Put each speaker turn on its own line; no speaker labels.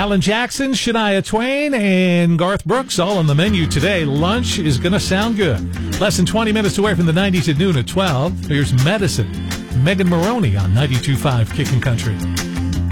Alan Jackson, Shania Twain, and Garth Brooks all on the menu today. Lunch is going to sound good. Less than 20 minutes away from the 90s at noon at 12. Here's Medicine. Megan Maroney on 92.5 Kickin' Country.